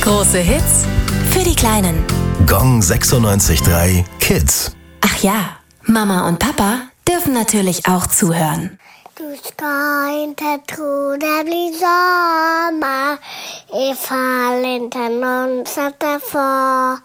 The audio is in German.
Große Hits für die Kleinen. Gong 96.3 Kids. Ach ja, Mama und Papa dürfen natürlich auch zuhören. Du ska inte tro det blir sommar ifall inte någon sätter fart.